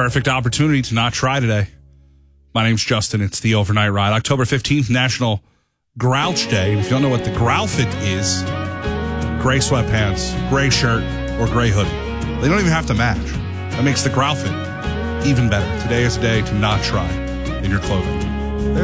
Perfect opportunity to not try today. My name's Justin. It's the Overnight Ride. October 15th, National Grouch Day. And if you don't know what the Growlfit is, gray sweatpants, gray shirt, or gray hoodie. They don't even have to match. That makes the Growlfit even better. Today is a day to not try in your clothing.